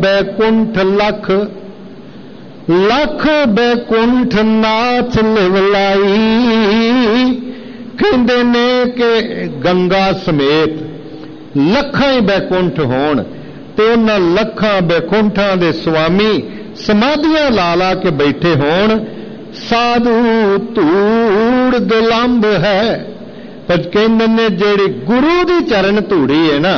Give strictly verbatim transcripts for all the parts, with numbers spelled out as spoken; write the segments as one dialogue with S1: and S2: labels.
S1: बैकुंठ लख लख बैकुंठ नाथ लिवलाई कहते ने कि गंगा समेत लखां ही बैकुंठ होण ते उन्हां लखां बैकुंठां दे स्वामी समाधियां ला ला के बैठे होण। साधु धूड़ दुलंभ है, पर कहते ने जिहड़ी गुरु दी चरण धूड़ी है ना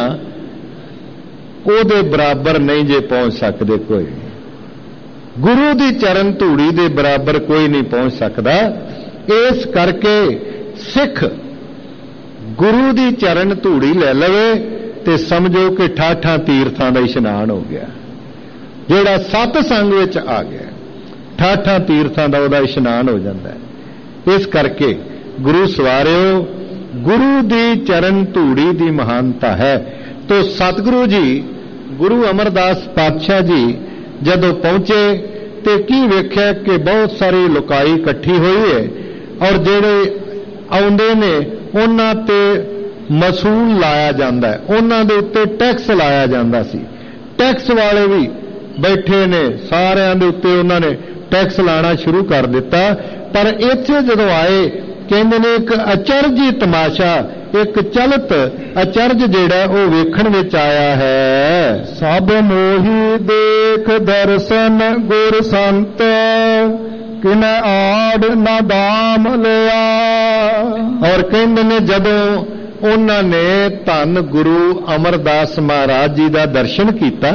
S1: ਉਹਦੇ बराबर नहीं जे पहुंच सकते कोई। गुरु दी चरण धूड़ी दे बराबर कोई नहीं पहुंच सकता। इस करके सिख गुरु दी चरण धूड़ी ले लवे ते समझो कि ठाठा तीर्थां दा इशनान हो गया। जिहड़ा सतसंग विच आ गया ठाठा तीर्थां दा उहदा इशनान हो जाता है। इस करके गुरु सवारिओ गुरु दी चरण धूड़ी दी महानता है। तो सतगुरु जी गुरु अमरदास पातशाह जी जदों पहुंचे तो की वेख्या कि बहुत सारी लुकाई इकट्ठी हुई है और जेड़े आउंदे ने उन्हां ते मसूल लाया जाता है, उन्हां दे उत्ते टैक्स लाया जाता सी। टैक्स वाले भी बैठे ने, सारियां दे उत्ते उन्हां ने टैक्स लाना शुरू कर दिता। पर इत्थे जदों आए कहंदे ने एक अचरजी तमाशा, एक चलत अचरज जेड़ा वो वेखण विच आया है। सब मोही देख दर्शन गुर संत किने आड़ ना दाम लिया। और कहंदे ने जदों उन्होंने धन गुरु अमरदास महाराज जी का दर्शन किया,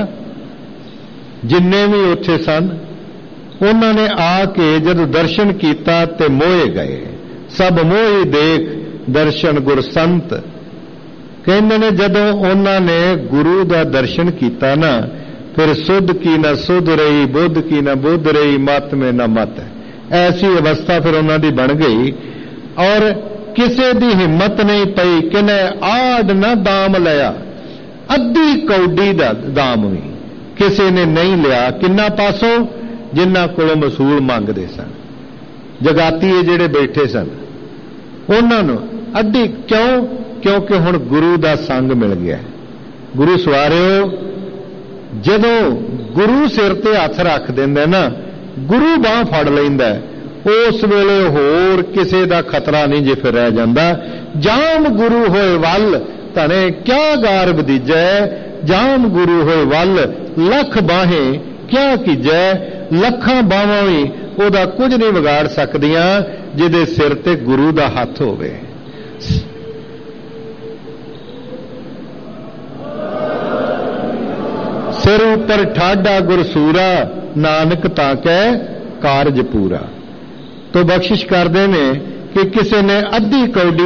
S1: जिन्ने भी उत्थे सन उन्होंने आके जब दर्शन किया ते मोहे गए। सब मोही देख दर्शन गुर संत कहते ने जदों उन्होंने गुरु का दर्शन किया ना फिर सुध की न सुध रही, बुद्ध की न बुद्ध रही, मत में न मत। ऐसी अवस्था फिर उन्होंने बन गई और किसी की हिम्मत नहीं पई कि ने आड़ न दाम लिया। अद्धी कौडी का दाम भी किसी ने नहीं लिया। किन्ना पासों जिन्हां कोलों मसूल मंगते सन, जगातीए जिहड़े बैठे सन उन्होंने अद्धी। क्यों? क्योंकि हुण गुरु का संग मिल गया। गुरु सवारिओ जदों गुरु सिर ते हथ रख देंदा ना, गुरु बांह फड़ लैंदा, उस वेले होर किसी का खतरा नहीं जे फिर रह जांदा। जाम गुरु होए वल धने क्या गार बदीजै, जाम गुरु होए वल लख बाहें क्या कीजै। लखां बावां भी उहदा कुछ नहीं विगाड़ सकदियां जिहदे सिर ते गुरु दा हथ होवे। सिर उपर ठाडा गुरसूरा नानक ताकै कारज पूरा। तो बख्शिश करदे ने कि किसी ने अद्धी कौडी